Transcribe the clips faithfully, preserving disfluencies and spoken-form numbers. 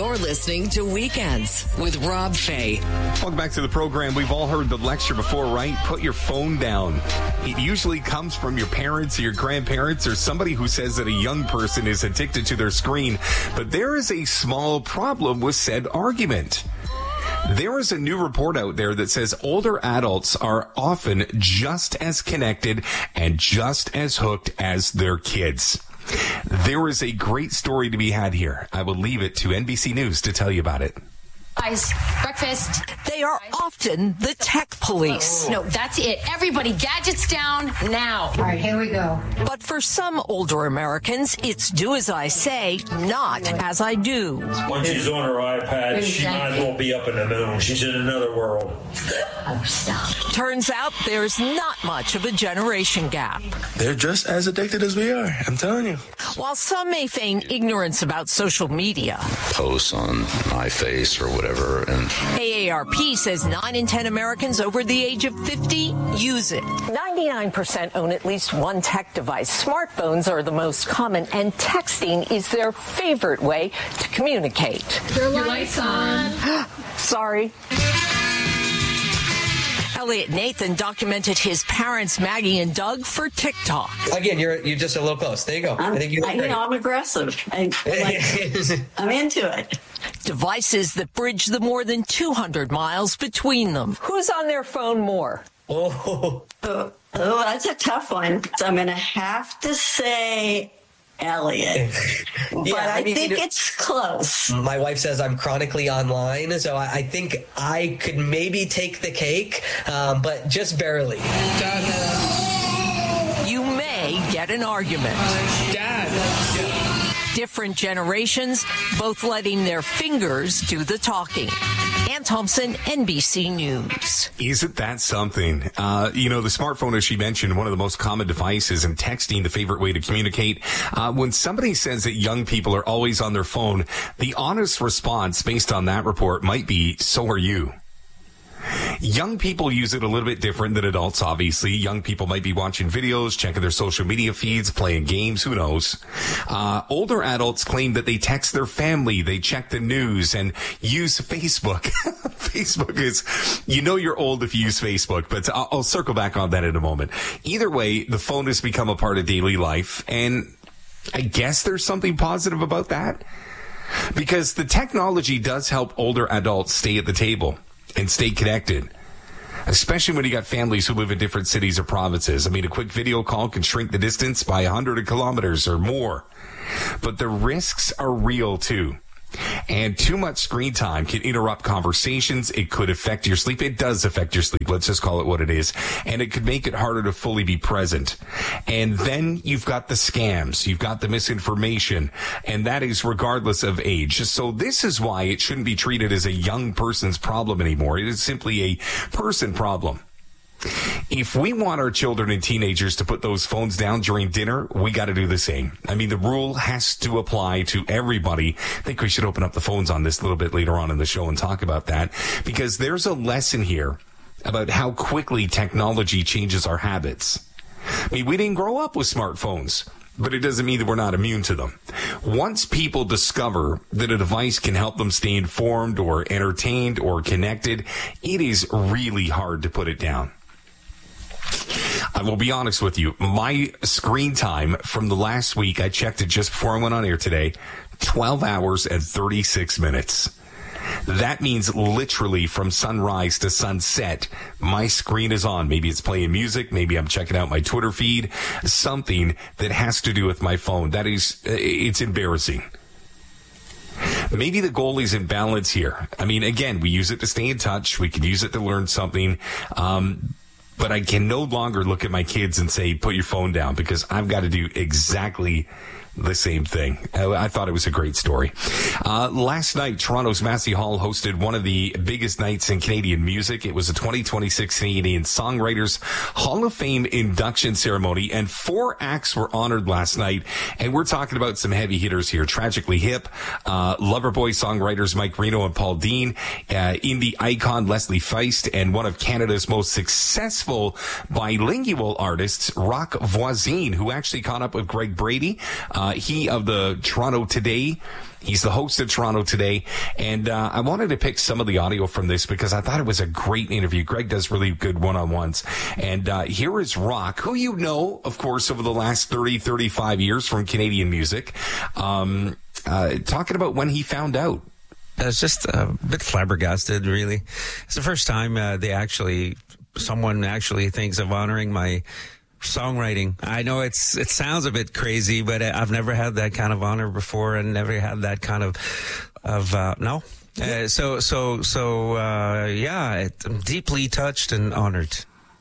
You're listening to Weekends with Rob Fay. Welcome back to the program. We've all heard the lecture before, right? Put your phone down. It usually comes from your parents or your grandparents or somebody who says that a young person is addicted to their screen. But there is a small problem with said argument. There is a new report out there that says older adults are often just as connected and just as hooked as their kids. There is a great story to be had here. I will leave it to N B C News to tell you about it. Guys, breakfast. They are often the tech police. No, that's it. Everybody, gadgets down now. All right, here we go. But for some older Americans, it's do as I say, not as I do. When she's on her iPad, she might as well be up in the moon. She's in another world. Oh, stop. Turns out there's not much of a generation gap. They're just as addicted as we are, I'm telling you. While some may feign ignorance about social media, posts on my face or whatever, and A A R P says nine in ten Americans over the age of fifty use it. ninety-nine percent own at least one tech device. Smartphones are the most common, and texting is their favorite way to communicate. Your lights on. Sorry. Elliot Nathan documented his parents, Maggie and Doug, for TikTok. Again, you're you're just a little close. There you go. I'm, I think you I, you know, I'm aggressive. I, like, I'm into it. Devices that bridge the more than two hundred miles between them. Who's on their phone more? Oh, Oh, oh that's a tough one. So I'm going to have to say Elliot. But Yeah, I, I mean, think you know- it's close. my wife says I'm chronically online, so I, I think I could maybe take the cake, um, but just barely. You may get an argument. Different generations, both letting their fingers do the talking. Ann Thompson, N B C News. Isn't that something? Uh, you know, the smartphone, as she mentioned, one of the most common devices, and texting the favorite way to communicate. Uh, when somebody says that young people are always on their phone, the honest response based on that report might be, so are you. Young people use it a little bit different than adults, obviously. Young people might be watching videos, checking their social media feeds, playing games, who knows. Uh, older adults claim that they text their family, they check the news, and use Facebook. Facebook is, you know you're old if you use Facebook, but I'll, I'll circle back on that in a moment. Either way, the phone has become a part of daily life, and I guess there's something positive about that. Because the technology does help older adults stay at the table and stay connected, especially when you got families who live in different cities or provinces. I mean, a quick video call can shrink the distance by one hundred kilometers or more. But the risks are real, too. And too much screen time can interrupt conversations. It could affect your sleep. It does affect your sleep. Let's just call it what it is. And it could make it harder to fully be present. And then you've got the scams. You've got the misinformation. And that is regardless of age. So this is why it shouldn't be treated as a young person's problem anymore. It is simply a person problem. If we want our children and teenagers to put those phones down during dinner, we got to do the same. I mean, the rule has to apply to everybody. I think we should open up the phones on this a little bit later on in the show and talk about that, because there's a lesson here about how quickly technology changes our habits. I mean, we didn't grow up with smartphones, but it doesn't mean that we're not immune to them. Once people discover that a device can help them stay informed or entertained or connected, it is really hard to put it down. I will be honest with you. My screen time from the last week, I checked it just before I went on air today, twelve hours and thirty-six minutes. That means literally from sunrise to sunset, my screen is on. Maybe it's playing music. Maybe I'm checking out my Twitter feed. Something that has to do with my phone. That is, it's embarrassing. Maybe the goal is in balance here. I mean, again, we use it to stay in touch. We can use it to learn something. Um, but I can no longer look at my kids and say, put your phone down, because I've got to do exactly the same thing. I, I thought it was a great story. Uh, last night, Toronto's Massey Hall hosted one of the biggest nights in Canadian music. It was a twenty twenty-six Canadian Songwriters Hall of Fame induction ceremony, and four acts were honored last night. And we're talking about some heavy hitters here. Tragically Hip, uh, Loverboy songwriters Mike Reno and Paul Dean, uh, indie icon Leslie Feist, and one of Canada's most successful bilingual artists, Rock Voisine, who actually caught up with Greg Brady, uh, Uh, he of the Toronto Today. He's the host of Toronto Today, and uh, I wanted to pick some of the audio from this because I thought it was a great interview. Greg does really good one-on-ones. And uh, here is Rock, who you know, of course, over the last thirty, thirty-five years from Canadian music, um, uh, talking about when he found out. I was just a bit flabbergasted, really. It's the first time uh, they actually, someone actually thinks of honoring my songwriting. I know it's it sounds a bit crazy, but I've never had that kind of honor before, and never had that kind of of uh, no. Uh, so so so uh, yeah, it, I'm deeply touched and honored.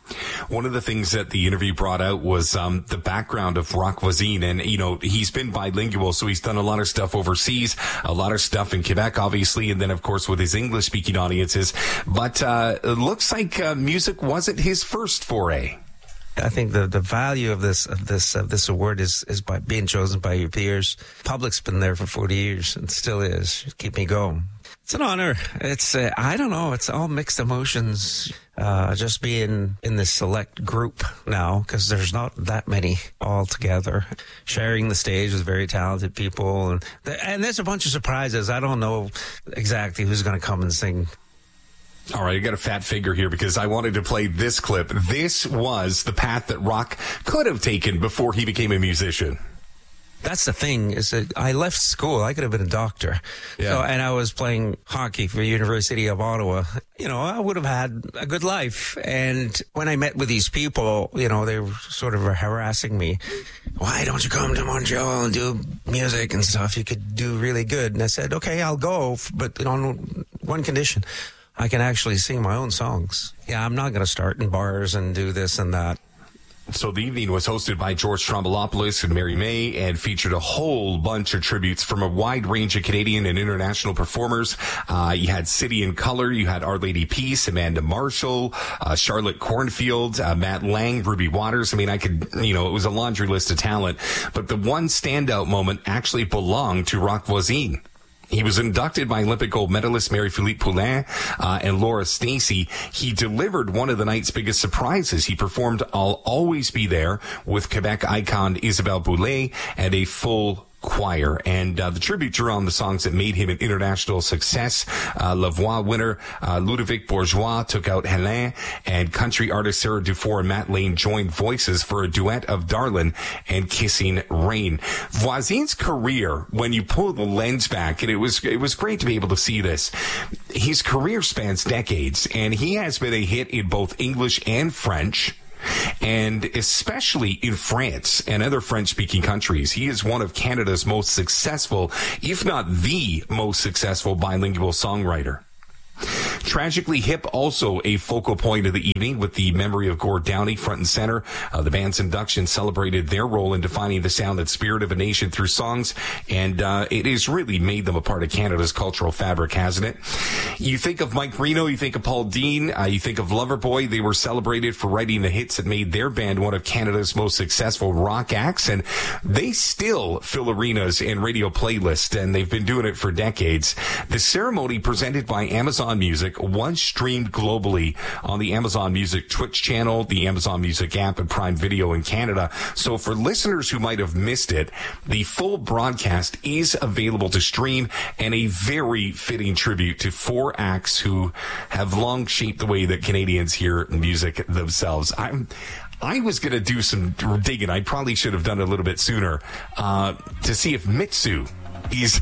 One of the things that the interview brought out was um, the background of Rock Voisine. And, you know, he's been bilingual, so he's done a lot of stuff overseas, a lot of stuff in Quebec, obviously, and then, of course, with his English-speaking audiences. But uh, it looks like uh, music wasn't his first foray. I think the, the value of this of this of this award is is by being chosen by your peers. Public's been there for forty years and still is. Keep me going. It's an honor. It's uh, I don't know. It's all mixed emotions. Uh, just being in this select group now, because there's not that many all together, sharing the stage with very talented people, and th- and there's a bunch of surprises. I don't know exactly who's going to come and sing. All right, I got a fat figure here because I wanted to play this clip. This was the path that Rock could have taken before he became a musician. That's the thing, is that I left school. I could have been a doctor. Yeah. So, and I was playing hockey for the University of Ottawa. You know, I would have had a good life. And when I met with these people, you know, they were sort of harassing me. Why don't you come to Montreal and do music and stuff? You could do really good. And I said, okay, I'll go, but on one condition. I can actually sing my own songs. Yeah, I'm not going to start in bars and do this and that. So the evening was hosted by George Stroumboulopoulos and Mary May and featured a whole bunch of tributes from a wide range of Canadian and international performers. Uh, you had City in Color, you had Our Lady Peace, Amanda Marshall, uh, Charlotte Cornfield, uh, Matt Lang, Ruby Waters. I mean, I could, you know, it was a laundry list of talent. But the one standout moment actually belonged to Rock Voisine. He was inducted by Olympic gold medalist Marie-Philippe Poulin uh, and Laura Stacey. He delivered one of the night's biggest surprises. He performed I'll Always Be There with Quebec icon Isabelle Boulay and a full choir. And uh, the tribute drew on the songs that made him an international success. Uh, La Voix winner uh, Ludovic Bourgeois took out Hélène, and country artist Sarah Dufour and Matt Lane joined voices for a duet of Darlin and Kissing Rain. Voisine's career, when you pull the lens back, and it was it was great to be able to see this, his career spans decades, and he has been a hit in both English and French. And especially in France and other French-speaking countries, he is one of Canada's most successful, if not the most successful bilingual songwriter. Tragically Hip, also a focal point of the evening with the memory of Gord Downie front and center. Uh, the band's induction celebrated their role in defining the sound and spirit of a nation through songs, and uh, it has really made them a part of Canada's cultural fabric, hasn't it? You think of Mike Reno, you think of Paul Dean, uh, you think of Loverboy. They were celebrated for writing the hits that made their band one of Canada's most successful rock acts, and they still fill arenas and radio playlists, and they've been doing it for decades. The ceremony, presented by Amazon Music, was streamed globally on the Amazon Music Twitch channel, the Amazon Music app, and Prime Video in Canada. So for listeners who might have missed it, the full broadcast is available to stream, and a very fitting tribute to four acts who have long shaped the way that Canadians hear music themselves. I'm I was going to do some digging. I probably should have done it a little bit sooner uh, to see if Mitsu He's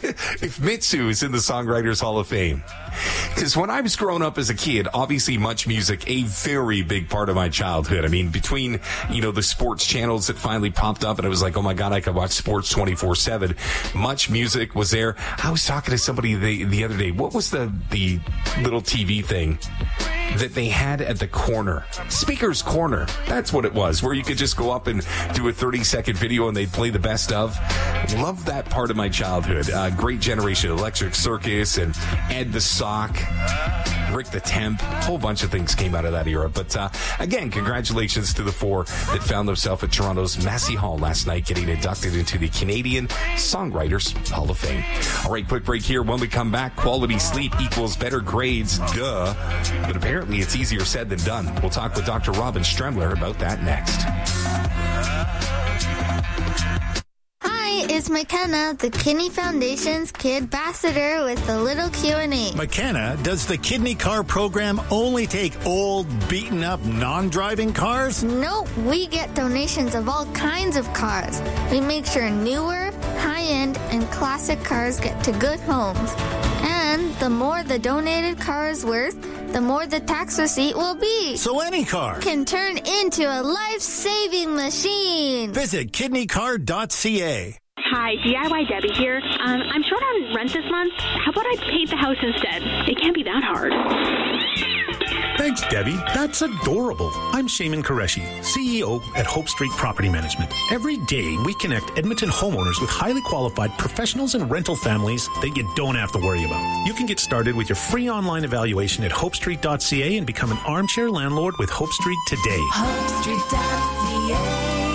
if Mitsu is in the Songwriters Hall of Fame. Because when I was growing up as a kid, obviously Much Music, a very big part of my childhood. I mean, between, you know, the sports channels that finally popped up and it was like, oh my God, I could watch sports twenty-four seven. Much Music was there. I was talking to somebody the, the other day. What was the, the little T V thing that they had at the corner? Speaker's Corner. That's what it was, where you could just go up and do a thirty second video and they'd play the best of. Love that part of my childhood. Uh, great generation. Electric Circus and Ed the Sock, Rick the Temp. A whole bunch of things came out of that era. But uh, again, congratulations to the four that found themselves at Toronto's Massey Hall last night, getting inducted into the Canadian Songwriters Hall of Fame. All right, quick break here. When we come back, quality sleep equals better grades. Duh. But apparently it's easier said than done. We'll talk with Doctor Robin Stremler about that next. Hi, is McKenna, the Kidney Foundation's Kid Ambassador with a little Q and A. McKenna, does the Kidney Car program only take old, beaten-up, non-driving cars? Nope, we get donations of all kinds of cars. We make sure newer, high-end, and classic cars get to good homes. And the more the donated car is worth, the more the tax receipt will be. So any car can turn into a life-saving machine. Visit kidney car dot c a. Hi, D I Y Debbie here. Um, I'm short on rent this month. How about I paint the house instead? It can't be that hard. Thanks, Debbie. That's adorable. I'm Shaman Qureshi, C E O at Hope Street Property Management. Every day, we connect Edmonton homeowners with highly qualified professionals and rental families that you don't have to worry about. You can get started with your free online evaluation at hope street dot c a and become an armchair landlord with Hope Street today. hope street dot c a.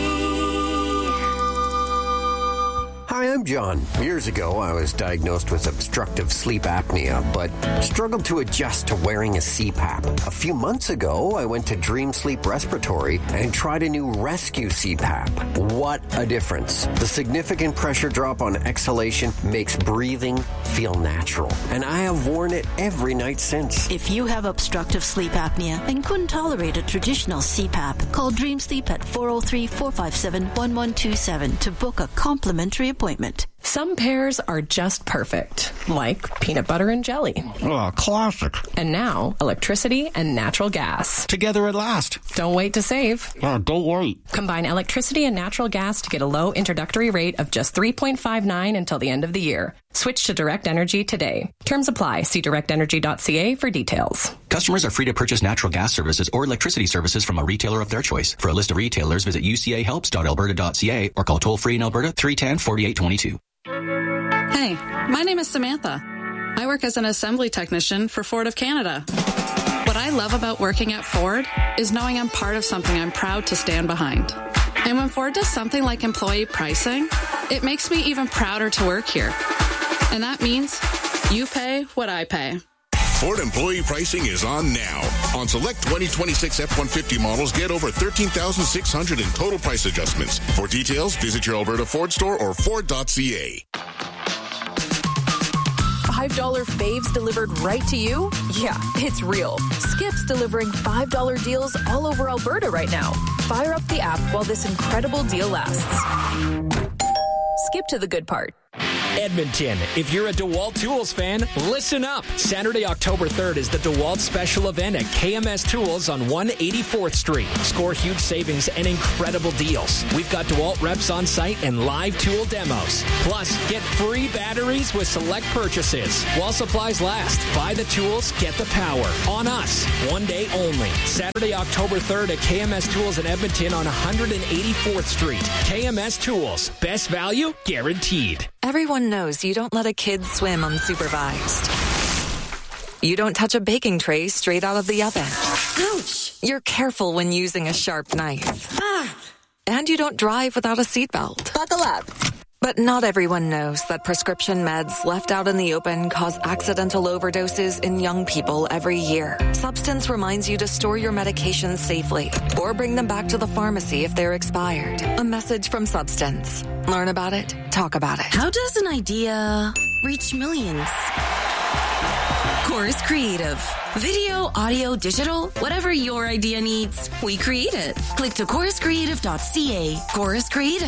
Hi, I'm John. Years ago, I was diagnosed with obstructive sleep apnea, but struggled to adjust to wearing a C PAP. A few months ago, I went to Dream Sleep Respiratory and tried a new Rescue C PAP. What a difference. The significant pressure drop on exhalation makes breathing feel natural, and I have worn it every night since. If you have obstructive sleep apnea and couldn't tolerate a traditional C PAP, call Dream Sleep at four oh three, four five seven, one one two seven to book a complimentary appointment. Some pairs are just perfect, like peanut butter and jelly. Oh, classic. And now, electricity and natural gas. Together at last. Don't wait to save. Oh, don't wait. Combine electricity and natural gas to get a low introductory rate of just three point five nine until the end of the year. Switch to Direct Energy today. Terms apply. See direct energy dot c a for details. Customers are free to purchase natural gas services or electricity services from a retailer of their choice. For a list of retailers, visit u c a helps dot alberta dot c a or call toll-free in Alberta three one zero, four eight two two. Hey, my name is Samantha. I work as an assembly technician for Ford of Canada. What I love about working at Ford is knowing I'm part of something I'm proud to stand behind. And when Ford does something like employee pricing, it makes me even prouder to work here. And that means you pay what I pay. Ford employee pricing is on now. On select twenty twenty-six F one fifty models, get over thirteen thousand six hundred in total price adjustments. For details, visit your Alberta Ford store or ford dot c a. five dollar faves delivered right to you? Yeah, it's real. Skip's delivering five dollar deals all over Alberta right now. Fire up the app while this incredible deal lasts. Skip to the good part. Edmonton, if you're a DeWalt Tools fan, listen up. Saturday, October third is the DeWalt special event at K M S Tools on one eighty-fourth Street. Score huge savings and incredible deals. We've got DeWalt reps on site and live tool demos. Plus, get free batteries with select purchases. While supplies last, buy the tools, get the power. On us, one day only. Saturday, October third at K M S Tools in Edmonton on one eighty-fourth Street. K M S Tools, best value guaranteed. Everyone knows you don't let a kid swim unsupervised. You don't touch a baking tray straight out of the oven. Ouch! You're careful when using a sharp knife. Ah. And you don't drive without a seatbelt. Buckle up. But not everyone knows that prescription meds left out in the open cause accidental overdoses in young people every year. Substance reminds you to store your medications safely or bring them back to the pharmacy if they're expired. A message from Substance. Learn about it, talk about it. How does an idea reach millions? Chorus Creative. Video, audio, digital, whatever your idea needs, we create it. Click to chorus creative dot c a. Chorus Creative.